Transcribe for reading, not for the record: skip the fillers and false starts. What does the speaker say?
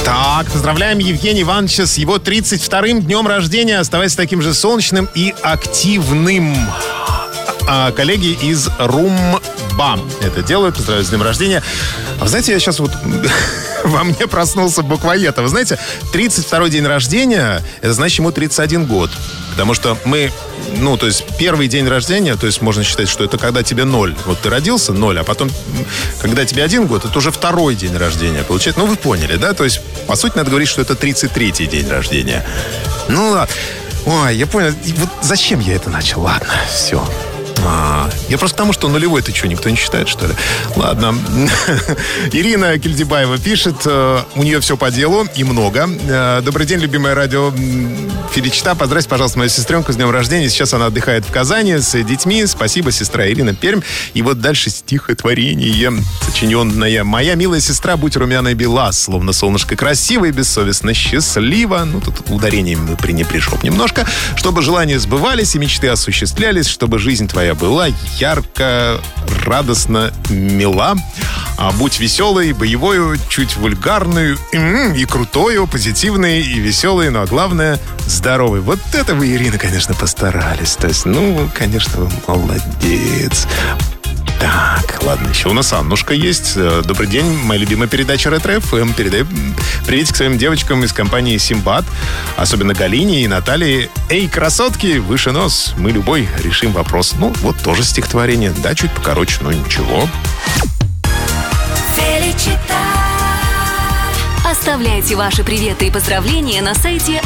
Так, поздравляем Евгения Ивановича с его 32-м днем рождения. Оставайся таким же солнечным и активным. Коллеги из Румба это делают. Поздравляю с днем рождения. А вы знаете, я сейчас вот во мне проснулся буквоед. А вы знаете, 32-й день рождения, это значит ему 31 год. Потому что мы, то есть первый день рождения, то есть можно считать, что это когда тебе 0. Вот ты родился 0, а потом, когда тебе 1 год, это уже второй день рождения получается. Вы поняли, да? То есть, по сути, надо говорить, что это 33-й день рождения. Ладно. Ой, я понял. Вот зачем я это начал? Ладно, все. Я просто к тому, что нулевой ты что, никто не считает, что ли? Ладно. Ирина Кельдибаева пишет, у нее все по делу и много. Добрый день, любимое радио Филичта. Поздравьте, пожалуйста, мою сестренку с днем рождения. Сейчас она отдыхает в Казани с детьми. Спасибо, сестра Ирина, Пермь. И вот дальше стихотворение, сочиненное. Моя милая сестра, будь румяна и бела, словно солнышко красиво и бессовестно счастлива. Тут ударением мы пренепришел немножко. Чтобы желания сбывались и мечты осуществлялись, чтобы жизнь твоя была ярко, радостно, мила. Будь веселой, боевой, чуть вульгарной и крутою, позитивной и веселой, но главное, здоровой. Вот это вы, Ирина, конечно, постарались. То есть, конечно, вы молодец. Так, ладно, еще у нас Аннушка есть. Добрый день, моя любимая передача Ретро-ФМ. Передаю приветик своим девочкам из компании Симбад, особенно Галине и Наталье. Эй, красотки, выше нос, мы любой решим вопрос. Вот тоже стихотворение, да, чуть покороче, но ничего. Оставляйте ваши приветы и поздравления на сайте